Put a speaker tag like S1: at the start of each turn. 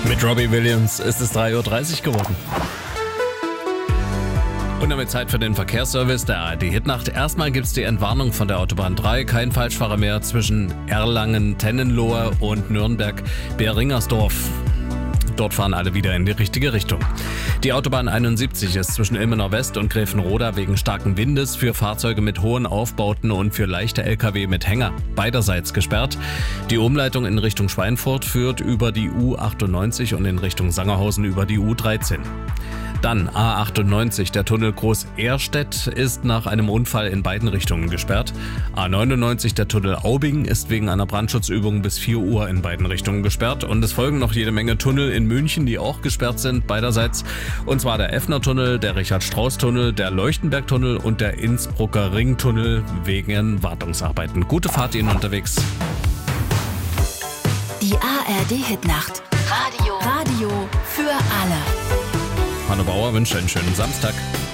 S1: Mit Robbie Williams ist es 3:30 Uhr geworden. Und damit Zeit für den Verkehrsservice der ARD Hitnacht. Erstmal gibt es die Entwarnung von der Autobahn 3. Kein Falschfahrer mehr zwischen Erlangen-Tennenlohe und Nürnberg-Beringersdorf. Dort fahren alle wieder in die richtige Richtung. Die Autobahn 71 ist zwischen Ilmenau West und Gräfenroda wegen starken Windes für Fahrzeuge mit hohen Aufbauten und für leichte Lkw mit Hänger beiderseits gesperrt. Die Umleitung in Richtung Schweinfurt führt über die U98 und in Richtung Sangerhausen über die U13. Dann A98, der Tunnel Groß-Ehrstedt ist nach einem Unfall in beiden Richtungen gesperrt. A99, der Tunnel Aubing ist wegen einer Brandschutzübung bis 4 Uhr in beiden Richtungen gesperrt. Und es folgen noch jede Menge Tunnel in München, die auch gesperrt sind beiderseits. Und zwar der Effner-Tunnel, der Richard-Strauss-Tunnel, der Leuchtenberg-Tunnel und der Innsbrucker Ring-Tunnel wegen Wartungsarbeiten. Gute Fahrt Ihnen unterwegs.
S2: Die ARD-Hitnacht. Radio für alle.
S1: Hanno Bauer wünscht einen schönen Samstag.